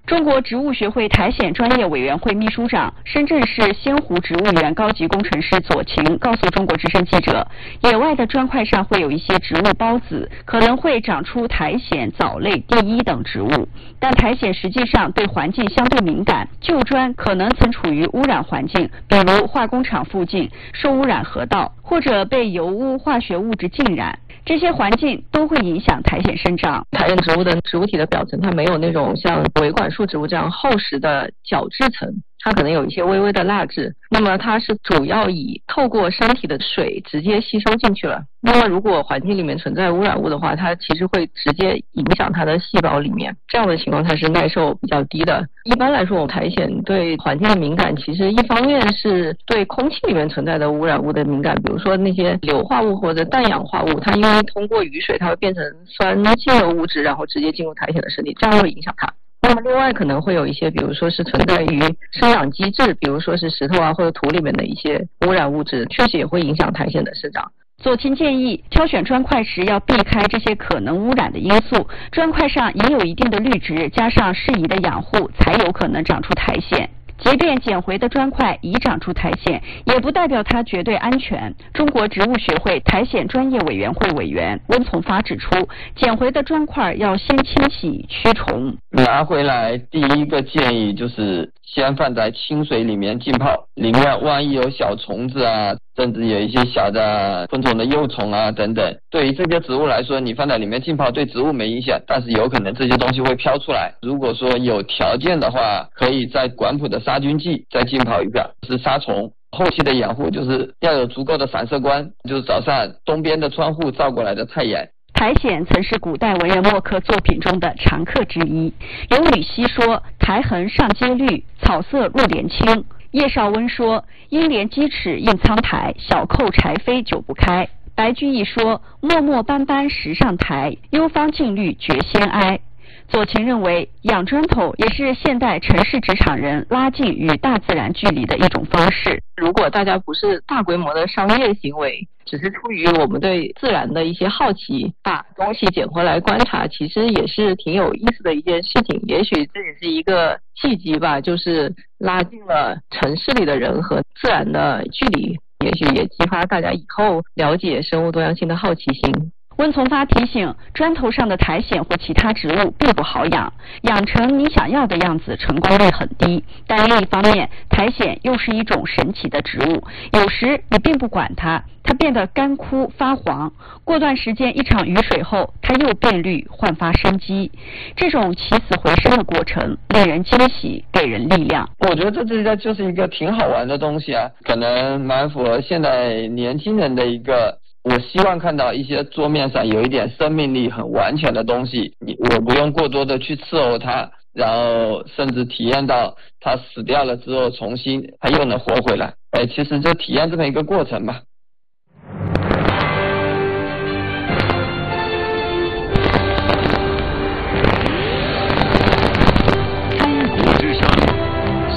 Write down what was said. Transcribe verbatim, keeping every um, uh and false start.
中国植物学会苔藓专业委员会秘书长、深圳市仙湖植物园高级工程师左晴告诉中国之声记者，野外的砖块上会有一些植物孢子，可能会长出苔藓、藻类、地衣等植物，但苔藓实际上对环境相对敏感，旧砖可能曾处于污染环境，比如化工厂附近、受污染河道，或者被油污、化学物质浸染。这些环境都会影响苔藓生长。 苔藓植物的植物体的表层，它没有那种像维管束植物这样厚实的角质层，它可能有一些微微的蜡质。那么它是主要以透过身体的水直接吸收进去了。那么如果环境里面存在污染物的话，它其实会直接影响它的细胞里面，这样的情况它是耐受比较低的。一般来说，我们苔藓对环境的敏感，其实一方面是对空气里面存在的污染物的敏感，比如说那些硫化物或者氮氧化物，它因为通过雨水，它会变成酸性的物质，然后直接进入苔藓的身体，这样会影响它。那么另外可能会有一些，比如说是存在于生长机制，比如说是石头啊或者土里面的一些污染物质，确实也会影响苔藓的生长。 左晴建议，挑选砖块时要避开这些可能污染的因素，砖块上也有一定的绿植，加上适宜的养护，才有可能长出苔藓。即便捡回的砖块已长出苔藓，也不代表它绝对安全。中国植物学会苔藓专业委员会委员温从发指出，捡回的砖块要先清洗驱虫。 拿回来第一个建议就是先放在清水里面浸泡，里面万一有小虫子啊，甚至有一些小的昆虫的幼虫啊等等，对于这些植物来说，你放在里面浸泡对植物没影响，但是有可能这些东西会飘出来。如果说有条件的话，可以在管谱的杀菌剂再浸泡一下，是杀虫。后期的养护就是要有足够的散射光，就是早上东边的窗户照过来的太阳。 苔藓曾是古代文人墨客作品中的常客之一。有吕希说，苔痕上阶绿，草色若莲青。叶绍温说，鹰帘鸡齿映苍苔，小扣柴扉久不开。白居易说，漠漠斑斑石上苔，幽芳净绿觉先哀。左晴认为，养砖头也是现代城市职场人拉近与大自然距离的一种方式。 如果大家不是大规模的商业行为，只是出于我们对自然的一些好奇，把东西捡回来观察，其实也是挺有意思的一件事情。也许这也是一个契机吧，就是拉近了城市里的人和自然的距离，也许也激发大家以后了解生物多样性的好奇心。 温从发提醒，砖头上的苔藓或其他植物并不好养，养成你想要的样子成功率很低。但另一方面，苔藓又是一种神奇的植物，有时你并不管它，它变得干枯发黄，过段时间一场雨水后，它又变绿焕发生机。这种起死回生的过程令人惊喜，给人力量。 我觉得这这就是一个挺好玩的东西啊，可能蛮符合现在年轻人的一个，我希望看到一些桌面上有一点生命力很完全的东西，你我不用过多的去伺候它，然后甚至体验到它死掉了之后重新它又能活回来。哎，其实就体验这么一个过程吧。